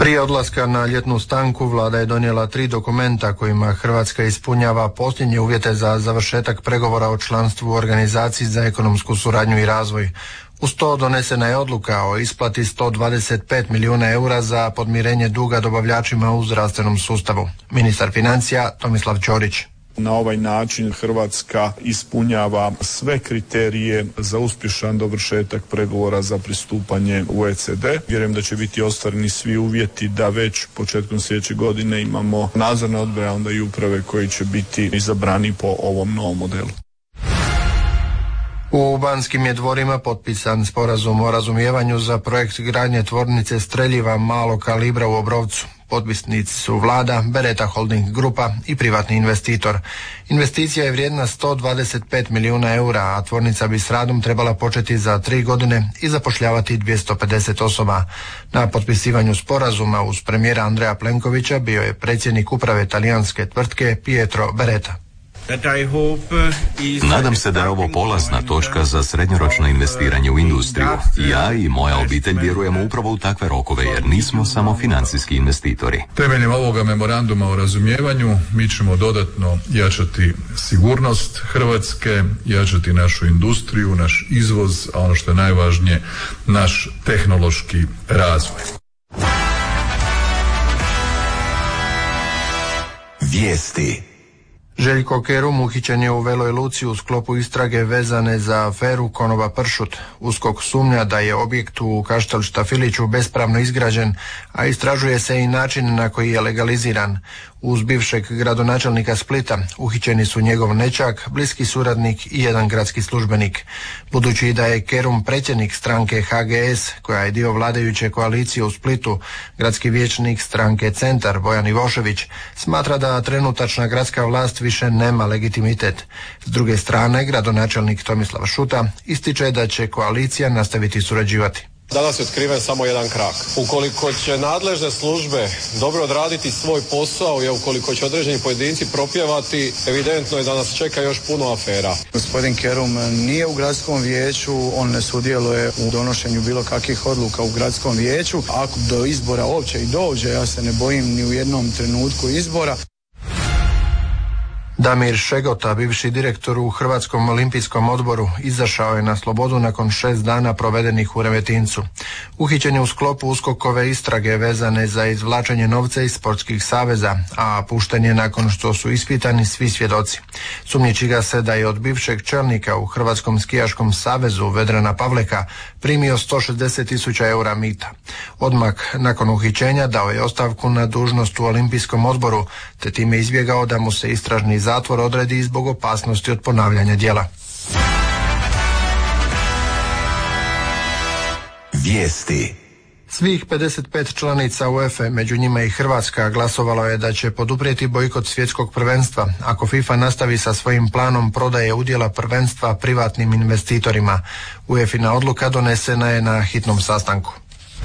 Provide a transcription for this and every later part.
Prije odlaska na ljetnu stanku vlada je donijela 3 dokumenta kojima Hrvatska ispunjava posljednje uvjete za završetak pregovora o članstvu u Organizaciji za ekonomsku suradnju i razvoj. Uz to donesena je odluka o isplati 125 milijuna eura za podmirenje duga dobavljačima u zdravstvenom sustavu. Ministar financija Tomislav Ćorić. Na ovaj način Hrvatska ispunjava sve kriterije za uspješan dovršetak pregovora za pristupanje u OECD. Vjerujem da će biti ostvareni svi uvjeti da već početkom sljedeće godine imamo nadzorne odbore, onda i uprave koji će biti izabrani po ovom novom modelu. U Banskim je dvorima potpisan sporazum o razumijevanju za projekt gradnje tvornice streljiva malog kalibra u Obrovcu. Potpisnici su vlada, Beretta Holding grupa i privatni investitor. Investicija je vrijedna 125 milijuna eura, a tvornica bi s radom trebala početi za 3 godine i zapošljavati 250 osoba. Na potpisivanju sporazuma uz premijera Andreja Plenkovića bio je predsjednik uprave talijanske tvrtke Pietro Beretta. Nadam se da je ovo polazna točka za srednjoročno investiranje u industriju. Ja i moja obitelj vjerujemo upravo u takve rokove jer nismo samo financijski investitori. Temeljem ovoga memoranduma o razumijevanju mi ćemo dodatno jačati sigurnost Hrvatske, jačati našu industriju, naš izvoz, a ono što je najvažnije, naš tehnološki razvoj. Vijesti. Željko Kerum uhićen je u Veloj Luci u sklopu istrage vezane za aferu Konoba Pršut. USKOK sumnja da je objekt u Kaštel Štafiliću bespravno izgrađen, a istražuje se i način na koji je legaliziran. Uz bivšeg gradonačelnika Splita uhićeni su njegov nećak, bliski suradnik i jedan gradski službenik. Budući da je Kerum predsjednik stranke HGS, koja je dio vladajuće koalicije u Splitu, gradski vijećnik stranke Centar Bojan Ivošević smatra da trenutačna gradska vlast više nema legitimitet. S druge strane, gradonačelnik Tomislav Šuta ističe da će koalicija nastaviti surađivati. Danas je otkriven samo jedan krak. Ukoliko će nadležne službe dobro odraditi svoj posao i ukoliko će određeni pojedinci propjevati, evidentno je da nas čeka još puno afera. Gospodin Kerum nije u gradskom vijeću, on ne sudjeluje u donošenju bilo kakvih odluka u gradskom vijeću. Ako do izbora uopće i dođe, ja se ne bojim ni u jednom trenutku izbora. Damir Šegota, bivši direktor u Hrvatskom olimpijskom odboru, izašao je na slobodu nakon 6 dana provedenih u Remetincu. Uhićen je u sklopu USKOK-ove istrage vezane za izvlačenje novca iz sportskih saveza, a pušten je nakon što su ispitani svi svjedoci. Sumnjiči ga se da je od bivšeg čelnika u Hrvatskom skijaškom savezu Vedrana Pavleka primio 160.000 eura mita. Odmah nakon uhićenja dao je ostavku na dužnost u Olimpijskom odboru, te time izbjegao da mu se istražni zatvor odredi zbog opasnosti od ponavljanja djela. Vijesti. Svih 55 članica UEFA, među njima i Hrvatska, glasovalo je da će poduprijeti bojkot svjetskog prvenstva ako FIFA nastavi sa svojim planom prodaje udjela prvenstva privatnim investitorima. UEFA-ina odluka donesena je na hitnom sastanku.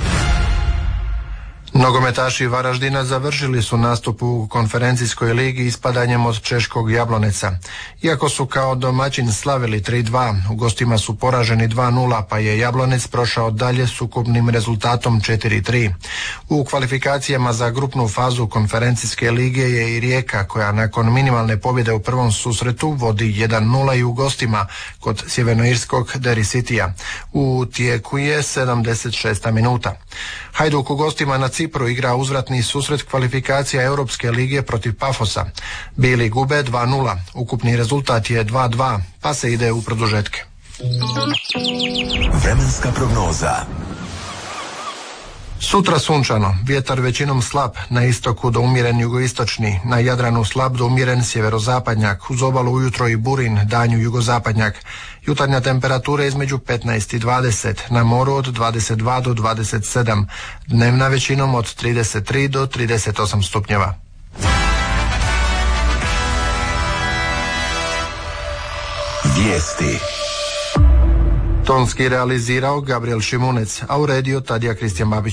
Nogometaši Varaždina završili su nastup u konferencijskoj ligi ispadanjem od češkog Jabloneca. Iako su kao domaćin slavili 3-2, u gostima su poraženi 2-0, pa je Jablonec prošao dalje s ukupnim rezultatom 4-3. U kvalifikacijama za grupnu fazu konferencijske lige je i Rijeka, koja nakon minimalne pobjede u prvom susretu vodi 1-0 i u gostima kod sjevernoirskog Derry Citya. U tijeku je 76. minuta. Hajduk u gostima na Cipru igra uzvratni susret kvalifikacija Europske lige protiv Pafosa. Bili gube 2-0, ukupni rezultat je 2-2, pa se ide u produžetke. Vremenska prognoza. Sutra sunčano, vjetar većinom slab, na istoku do umjeren jugoistočni, na Jadranu slab do umjeren sjeverozapadnjak, uz obalu ujutro i burin, danju jugozapadnjak. Jutarnja temperatura između 15 i 20, na moru od 22 do 27, dnevna većinom od 33 do 38 stupnjeva. Vijesti. Tonski realizirao Gabriel Šimunec, a uredio Tadija Kristijan Babić.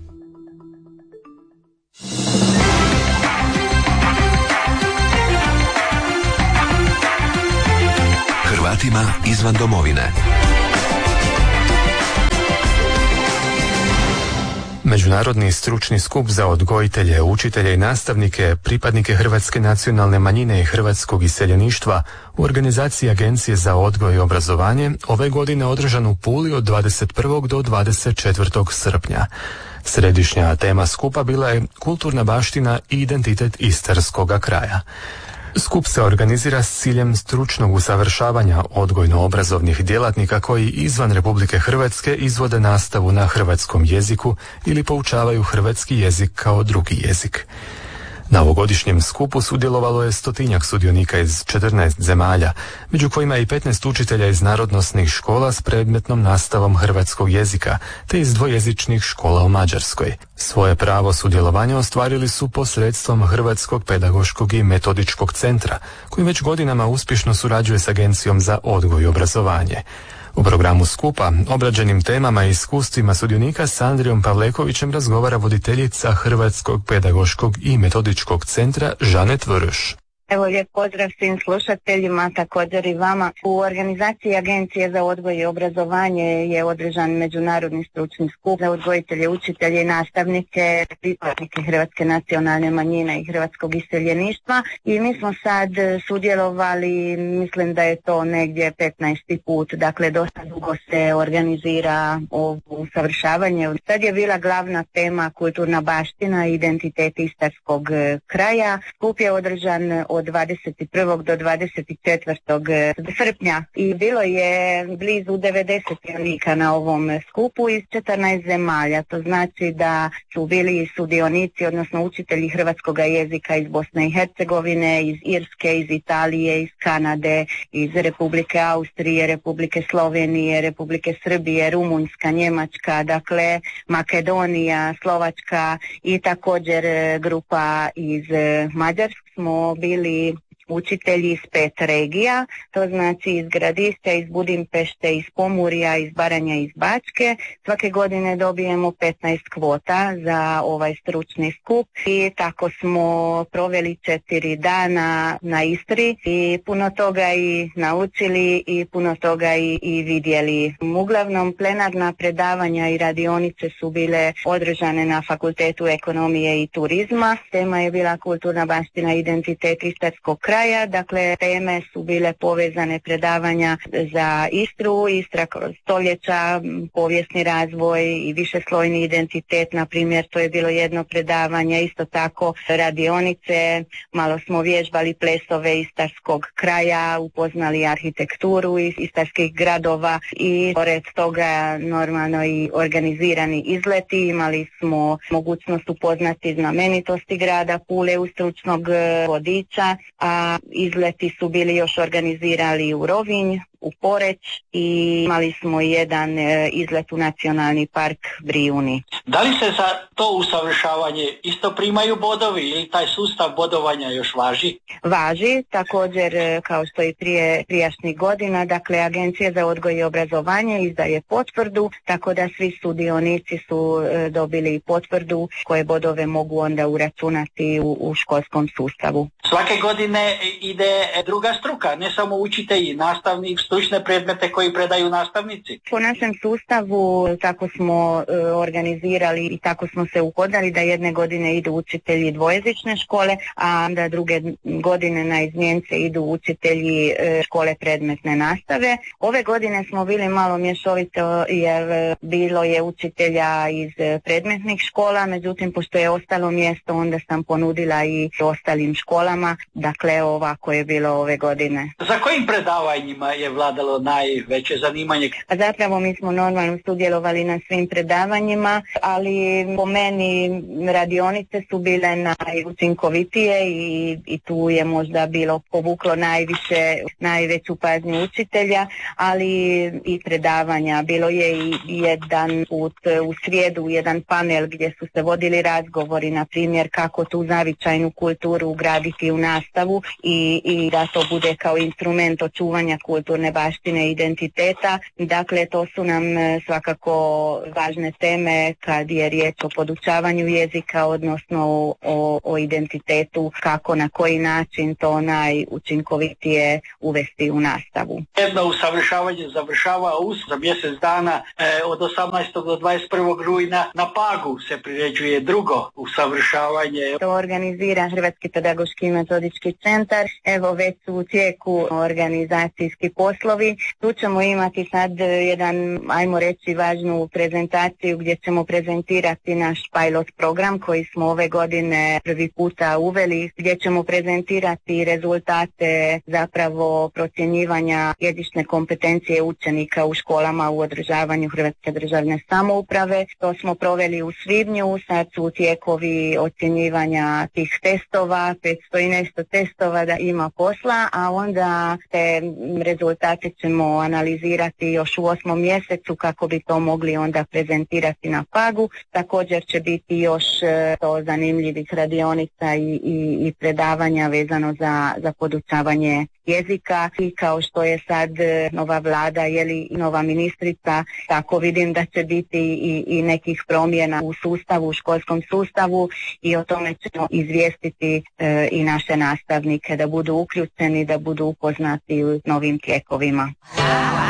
Hrvatima izvan domovine. Međunarodni stručni skup za odgojitelje, učitelje i nastavnike, pripadnike hrvatske nacionalne manjine i hrvatskog iseljeništva u organizaciji Agencije za odgoj i obrazovanje ove godine održan u Puli od 21. do 24. srpnja. Središnja tema skupa bila je kulturna baština i identitet istarskoga kraja. Skup se organizira s ciljem stručnog usavršavanja odgojno-obrazovnih djelatnika koji izvan Republike Hrvatske izvode nastavu na hrvatskom jeziku ili poučavaju hrvatski jezik kao drugi jezik. Na ovogodišnjem skupu sudjelovalo je 100-tinjak sudionika iz 14 zemalja, među kojima i 15 učitelja iz narodnosnih škola s predmetnom nastavom hrvatskog jezika, te iz dvojezičnih škola u Mađarskoj. Svoje pravo sudjelovanja ostvarili su posredstvom Hrvatskog pedagoškog i metodičkog centra, koji već godinama uspješno surađuje s Agencijom za odgoj i obrazovanje. U programu skupa, obrađenim temama i iskustvima sudionika s Andrijom Pavlekovićem razgovara voditeljica Hrvatskog pedagoškog i metodičkog centra Žanet Vrš. Evo, lijep pozdrav svim slušateljima, također i vama. U organizaciji Agencije za odgoj i obrazovanje je održan međunarodni stručni skup za odgojitelje, učitelje i nastavnike, pripadnike hrvatske nacionalne manjine i hrvatskog iseljeništva i mi smo sad sudjelovali, mislim da je to negdje 15. put, dakle dosta dugo se organizira ovo usavršavanje. Sad je bila glavna tema kulturna baština i identitet istarskog kraja. Skup je održan od 21. do 24. srpnja i bilo je blizu 90 sudionika na ovom skupu iz 14 zemalja. To znači da su bili sudionici, odnosno učitelji hrvatskog jezika iz Bosne i Hercegovine, iz Irske, iz Italije, iz Kanade, iz Republike Austrije, Republike Slovenije, Republike Srbije, Rumunjska, Njemačka, dakle Makedonija, Slovačka i također grupa iz Mađarske. Smo bili učitelji iz 5 regija, to znači iz Gradišća, iz Budimpešte, iz Pomurja, iz Baranja, iz Bačke. Svake godine dobijemo 15 kvota za ovaj stručni skup i tako smo proveli 4 dana na Istri i puno toga i naučili i puno toga i vidjeli. Uglavnom plenarna predavanja i radionice su bile održane na Fakultetu ekonomije i turizma. Tema je bila kulturna baština i identitet istarskog kraja. Dakle, teme su bile povezane predavanja za Istru, Istra kroz stoljeća, povijesni razvoj i višeslojni identitet, na primjer, to je bilo jedno predavanje, isto tako radionice, malo smo vježbali plesove istarskog kraja, upoznali arhitekturu iz istarskih gradova i pored toga normalno i organizirani izleti, imali smo mogućnost upoznati znamenitosti grada Pule uz stručnog vodiča, a izleti su bili još organizirali u Rovinj, u Poreć i imali smo jedan izlet u Nacionalni park Brijuni. Da li se za to usavršavanje isto primaju bodovi ili taj sustav bodovanja još važi? Važi, također kao što i prijašnjih godina, dakle Agencija za odgoj i obrazovanje izdaje potvrdu, tako da svi sudionici su dobili potvrdu koje bodove mogu onda uračunati u školskom sustavu. Svake godine ide druga struka, ne samo učitelji, nastavnik, stručne predmete koji predaju nastavnici. Po našem sustavu tako smo organizirali i tako smo se uhodali da jedne godine idu učitelji dvojezične škole, a da druge godine na izmjence idu učitelji škole predmetne nastave. Ove godine smo bili malo mješovito jer bilo je učitelja iz predmetnih škola, međutim pošto je ostalo mjesto onda sam ponudila i ostalim školama, dakle ovako je bilo ove godine. Za kojim predavanjima je vladalo najveće zanimanje? Zapravo mi smo normalno sudjelovali na svim predavanjima, ali po meni radionice su bile najučinkovitije i tu je možda bilo povuklo najveću pažnju učitelja, ali i predavanja. Bilo je i jedan put u srijedu, jedan panel gdje su se vodili razgovori, na primjer kako tu zavičajnu kulturu ugraditi u nastavu i da to bude kao instrument očuvanja kulturne kulturne baštine, identiteta. Dakle, to su nam svakako važne teme kad je riječ o podučavanju jezika, odnosno o identitetu, kako, na koji način to najučinkovitije uvesti u nastavu. Jedno usavršavanje završava za mjesec dana od 18. do 21. rujna na Pagu se priređuje drugo usavršavanje. To organizira Hrvatski pedagoški i metodički centar. Evo, već su u tijeku organizacijski poslovi. Tu ćemo imati sad jedan, ajmo reći, važnu prezentaciju gdje ćemo prezentirati naš pilot program koji smo ove godine prvi puta uveli, gdje ćemo prezentirati rezultate zapravo procjenjivanja jezične kompetencije učenika u školama u održavanju Hrvatske državne samouprave. To smo proveli u svibnju, sad su tijekovi ocjenjivanja tih testova, 500 i nešto testova da ima posla, a onda te rezultate ćemo analizirati još u 8. mjesecu kako bi to mogli onda prezentirati na Pagu. Također će biti još to zanimljivih radionica i predavanja vezano za podučavanje jezika, i kao što je sad nova vlada i nova ministrica, tako vidim da će biti i nekih promjena u sustavu, u školskom sustavu, i o tome ćemo izvijestiti i naše nastavnike da budu uključeni, da budu upoznati u novim tijekovima.